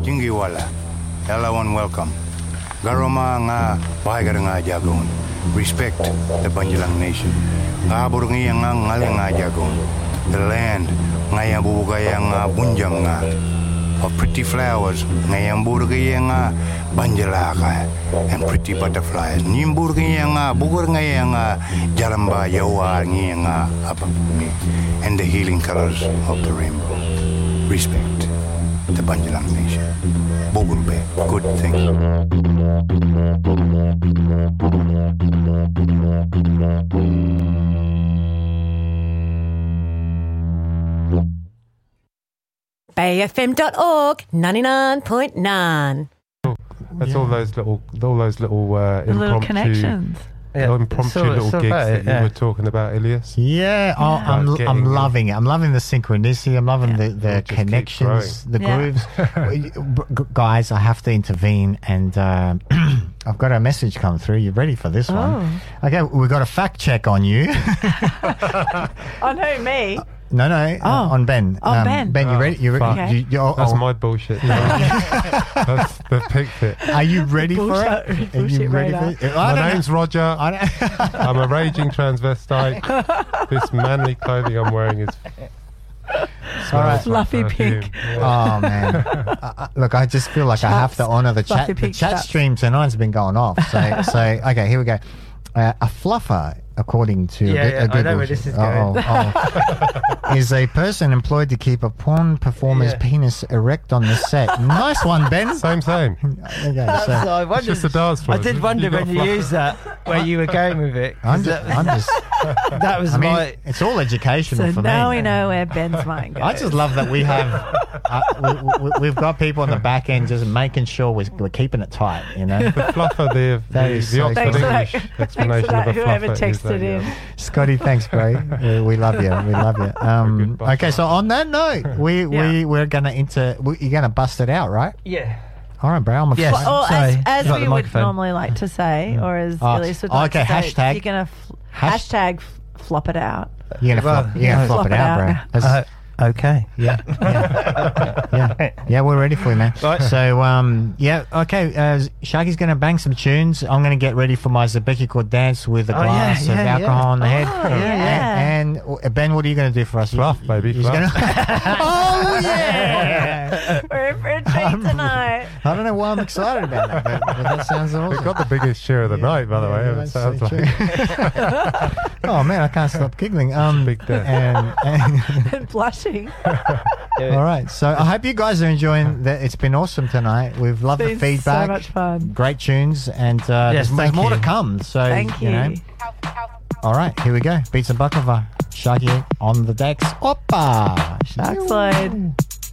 Jingiwala. Elawan welcome. Garoma nga bahagar nga jagon. Respect the Banjalang Nation. Kabur nga ngaling nga jagon. The land nga yang bubugaya nga bunjang nga. Of pretty flowers nga yang burgaya nga banjalaka and pretty butterflies. Nimburgaya nga bugur nga yang jaramba yawa nga apapuni and the healing colors of the rainbow. Respect the Banjalang Nation. Bogulbe, good thing. BayFM.org 99.9. That's all those little little connections. Impromptu little gigs that you were talking about, Ilias. Yeah, I'm loving it. I'm loving the synchronicity. I'm loving the connections, the grooves. Guys, I have to intervene, and I've got a message come through. You ready for this one? Okay, we've got a fact check on you. On who, me? No, on Ben. Ben. Ben, you ready? Okay. That's my bullshit. They've picked it. Are you ready for it? Are you ready for it? My name's Roger. I'm a raging transvestite. This manly clothing I'm wearing is fluffy pink. Oh man! Look, I just feel like I have to honour the chat. The chat stream tonight's been going off. So okay, here we go. A fluffer, according to I know where this is going. Is a person employed to keep a porn performer's penis erect on the set. Nice one, Ben. Same. Okay, It's just a dance floor. I did wonder when you used that where you were going with it. I'm just. That was it's all educational for me. So now we know where Ben's mind goes. I just love that we have we've got people on the back end just making sure we're keeping it tight. You know, the fluffer, the Oxford English explanation of a fluffer. Whoever texted in, Scotty, thanks, bro. We love you. We love you. Okay, so on that note, we're gonna you're gonna bust it out, right? Yeah. All right, bro. I'm or as we would normally like to say, or as Elise would like to say, hashtag. You're gonna hashtag flop it out. You're gonna flop it out, bro. Okay. Yeah, we're ready for you, man. Right. So, okay. Sharky's going to bang some tunes. I'm going to get ready for my Zebekico dance with a glass of alcohol on the head. And Ben, what are you going to do for us? Fluff, baby. Fluff. Oh, yeah. We're in for a treat tonight. I don't know why I'm excited about that, but that sounds awesome. We've got the biggest share of the night, by the way. It sounds like. Oh, man, I can't stop giggling. Big death. And blushing. All right, so I hope you guys are enjoying that. It's been awesome tonight. We've loved the feedback. So much fun. Great tunes, and there's more to come. So thank you. All right, here we go. Beats and Baklava. Sharky on the decks. Oppa. Shark slide.